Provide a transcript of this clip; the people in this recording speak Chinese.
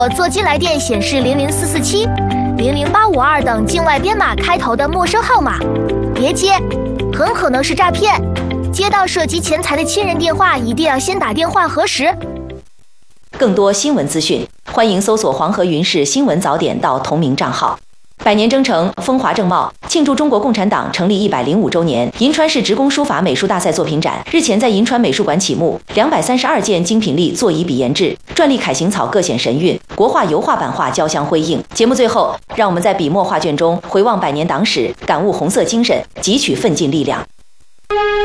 座机来电显示00447、00852等境外编码开头的陌生号码，别接，很可能是诈骗。接到涉及钱财的亲人电话，一定要先打电话核实。 更多新闻资讯，欢迎搜索黄河云氏新闻早点到同名账号。百年征程，风华正茂，庆祝中国共产党成立105周年。银川市职工书法美术大赛作品展日前在银川美术馆启幕，232件精品力座椅笔研制，篆隶楷行草各显神韵，国画油画版画交相辉映。节目最后，让我们在笔墨画卷中回望百年党史，感悟红色精神，汲取奋进力量。